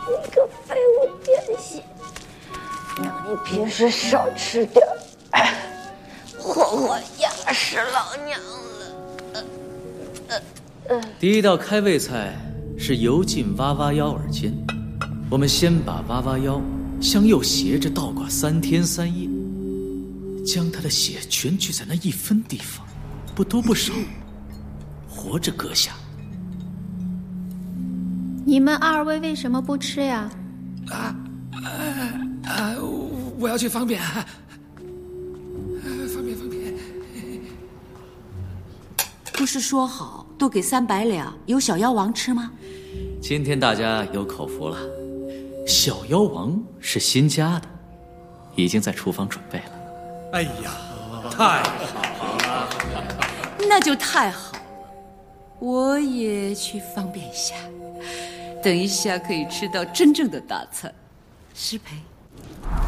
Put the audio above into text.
你个废物点心，让你平时少吃点，活活压死老娘了。 第一道开胃菜是油浸蛙蛙腰耳尖，我们先把蛙蛙腰向右斜着倒挂3天3夜，将他的血全聚在那1分地方，不多不少，活着割下。 你们2位为什么不吃呀？ 我要去方便，方便。 不是说好多给300两，由小妖王吃吗？ 今天大家有口福了，小妖王是新加的，已经在厨房准备了。 哎呀，太好了！ 那就太好了，我也去方便一下，等一下可以吃到真正的大餐。失陪。